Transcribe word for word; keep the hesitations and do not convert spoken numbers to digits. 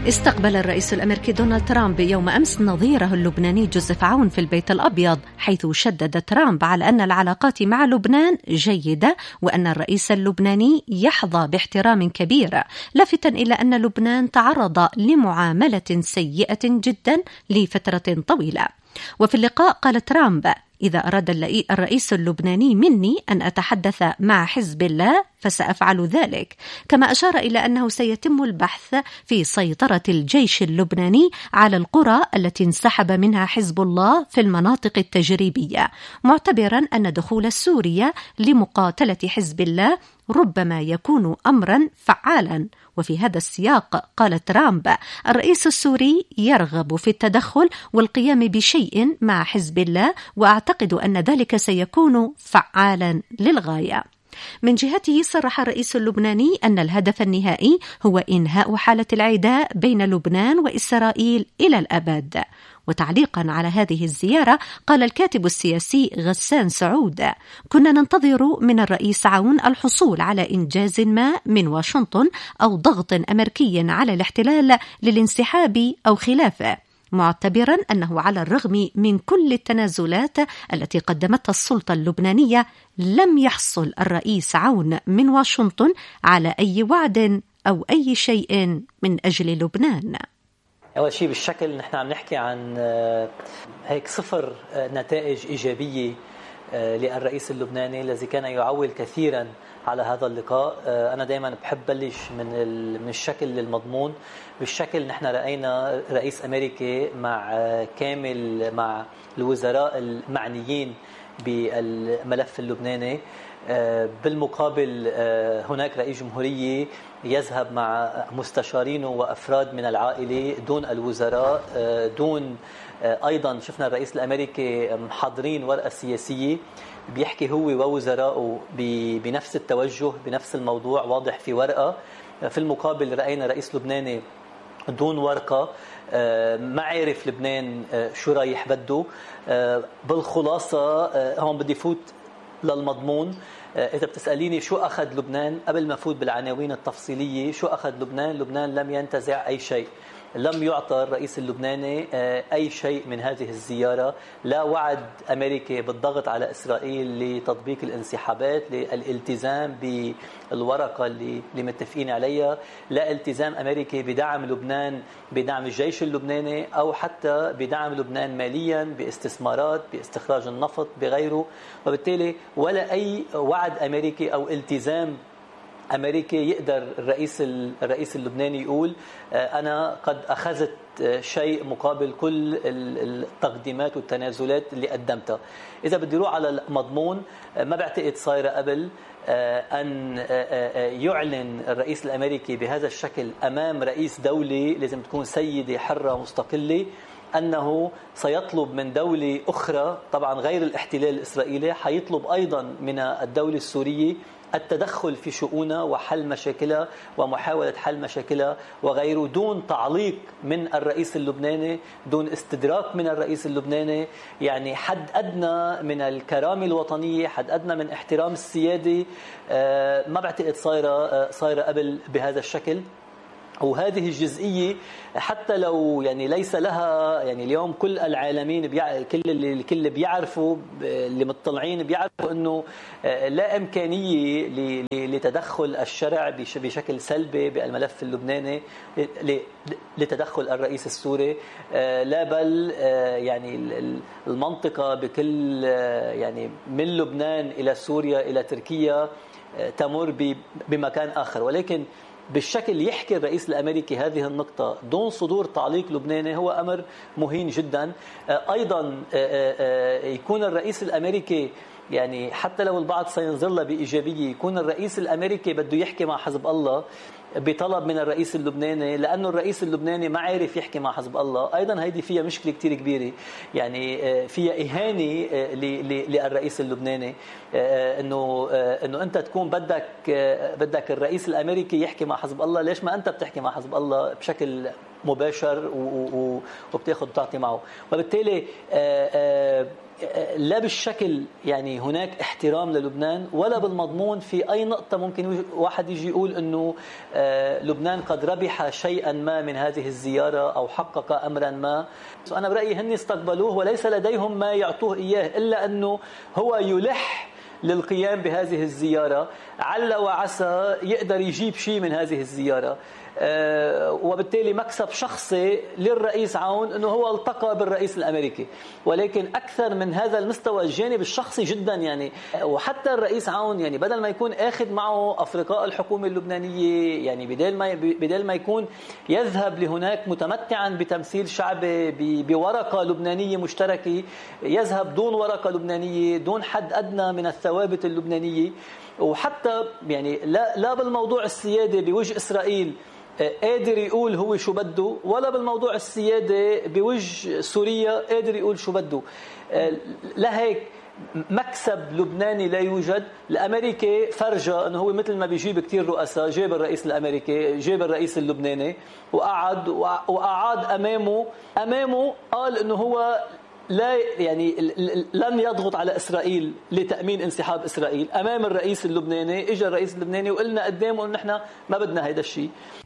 استقبل الرئيس الأمريكي دونالد ترامب يوم أمس نظيره اللبناني جوزيف عون في البيت الأبيض، حيث شدد ترامب على أن العلاقات مع لبنان جيدة وأن الرئيس اللبناني يحظى باحترام كبير، لافتا إلى أن لبنان تعرض لمعاملة سيئة جدا لفترة طويلة. وفي اللقاء قال ترامب: إذا أراد الرئيس اللبناني مني أن أتحدث مع حزب الله فسأفعل ذلك، كما أشار إلى أنه سيتم البحث في سيطرة الجيش اللبناني على القرى التي انسحب منها حزب الله في المناطق التجريبية، معتبرا أن دخول سوريا لمقاتلة حزب الله ربما يكون أمرا فعالا. وفي هذا السياق قال ترامب: الرئيس السوري يرغب في التدخل والقيام بشيء مع حزب الله، وأعتقد أن ذلك سيكون فعالا للغاية. من جهته صرح الرئيس اللبناني أن الهدف النهائي هو إنهاء حالة العداء بين لبنان وإسرائيل إلى الأبد. وتعليقا على هذه الزيارة قال الكاتب السياسي غسان سعود: كنا ننتظر من الرئيس عون الحصول على إنجاز ما من واشنطن أو ضغط أمريكي على الاحتلال للانسحاب أو خلافه، معتبرا أنه على الرغم من كل التنازلات التي قدمتها السلطة اللبنانية لم يحصل الرئيس عون من واشنطن على أي وعد أو أي شيء من أجل لبنان. أول شيء بالشكل نحن عم نحكي عن هيك صفر نتائج إيجابية للرئيس اللبناني الذي كان يعول كثيرا على هذا اللقاء. أنا دائما بحب بلش من من الشكل للمضمون. بالشكل نحن رأينا رئيس أمريكي مع كامل مع الوزراء المعنيين بالملف اللبناني. بالمقابل هناك رئيس جمهورية يذهب مع مستشارين وأفراد من العائلة دون الوزراء، دون أيضا شفنا الرئيس الأمريكي محضرين ورقة سياسية بيحكي هو ووزراءه بنفس التوجه بنفس الموضوع واضح في ورقة. في المقابل رأينا رئيس لبناني دون ورقة، ما عارف لبنان شو رايح بده. بالخلاصة هون بدي فوت للمضمون. إذا بتسأليني شو أخذ لبنان قبل ما فوت بالعناوين التفصيلية، شو أخذ لبنان؟ لبنان لم ينتزع أي شيء، لم يعطى الرئيس اللبناني أي شيء من هذه الزيارة. لا وعد أمريكي بالضغط على إسرائيل لتطبيق الانسحابات، للالتزام بالورقة اللي متفقين عليها، لا التزام أمريكي بدعم لبنان، بدعم الجيش اللبناني، أو حتى بدعم لبنان ماليا باستثمارات باستخراج النفط بغيره. وبالتالي ولا أي وعد أمريكي أو التزام أمريكي يقدر الرئيس الرئيس اللبناني يقول أنا قد أخذت شيء مقابل كل التقديمات والتنازلات اللي قدمتها. إذا بدي روح على المضمون، ما بعتقد صايرة قبل أن يعلن الرئيس الأمريكي بهذا الشكل أمام رئيس دولة لازم تكون سيدة حرة مستقلة أنه سيطلب من دولة أخرى طبعا غير الاحتلال الإسرائيلي، حيطلب أيضا من الدولة السورية التدخل في شؤونها وحل مشاكلها ومحاولة حل مشاكلها وغيره، دون تعليق من الرئيس اللبناني، دون استدراك من الرئيس اللبناني. يعني حد أدنى من الكرامة الوطنية، حد أدنى من احترام السيادة، ما بعتقد صايرة صايرة قبل بهذا الشكل. وهذه الجزئية حتى لو يعني ليس لها يعني اليوم كل العالمين بيع... كل اللي الكل بيعرفوا اللي مطلعين بيعرفوا انه لا امكانيه ل... لتدخل الشرع بش... بشكل سلبي بالملف اللبناني، ل... لتدخل الرئيس السوري، لا بل يعني المنطقه بكل يعني من لبنان الى سوريا الى تركيا تمر ب... بمكان اخر. ولكن بالشكل يحكي الرئيس الأمريكي هذه النقطة دون صدور تعليق لبناني هو أمر مهين جدا. أيضا يكون الرئيس الأمريكي يعني حتى لو البعض سينظر له بإيجابية، يكون الرئيس الأمريكي بده يحكي مع حزب الله بطلب من الرئيس اللبناني، لأنه الرئيس اللبناني ما عارف يحكي مع حزب الله. أيضا هيدي فيها مشكلة كتير كبيرة، يعني فيها إهانة للرئيس اللبناني، إنه إنه أنت تكون بدك بدك الرئيس الأمريكي يحكي مع حزب الله، ليش ما أنت بتحكي مع حزب الله بشكل مباشر وبتاخذ وتعطي معه؟ وبالتالي لا بالشكل يعني هناك احترام للبنان، ولا بالمضمون في أي نقطة ممكن واحد يجي يقول أنه لبنان قد ربح شيئا ما من هذه الزيارة أو حقق أمرا ما. أنا برأيي هن استقبلوه وليس لديهم ما يعطوه إياه، إلا أنه هو يلح للقيام بهذه الزيارة، عل وعسى يقدر يجيب شيء من هذه الزيارة. أه وبالتالي مكسب شخصي للرئيس عون أنه هو التقى بالرئيس الأمريكي، ولكن أكثر من هذا المستوى الجانب الشخصي جدا يعني. وحتى الرئيس عون يعني بدل ما يكون أخذ معه أفرقاء الحكومة اللبنانية، يعني بدل ما بدل ما يكون يذهب لهناك متمتعا بتمثيل شعبي بورقة لبنانية مشتركة، يذهب دون ورقة لبنانية، دون حد أدنى من الثوابت اللبنانية. وحتى يعني لا لا بالموضوع السيادة بوجه إسرائيل قادر يقول هو شو بده، ولا بالموضوع السيادة بوجه سوريا قادر يقول شو بده. لهيك مكسب لبناني لا يوجد. الأمريكي فرجى أنه هو مثل ما بيجيب كتير رؤساء، جاب الرئيس الأمريكي، جاب الرئيس اللبناني وقعد وأعاد أمامه أمامه قال أنه هو لا يعني لن يضغط على إسرائيل لتأمين انسحاب إسرائيل. أمام الرئيس اللبناني اجى الرئيس اللبناني وقلنا قدامه أن نحن ما بدنا هيدا الشيء.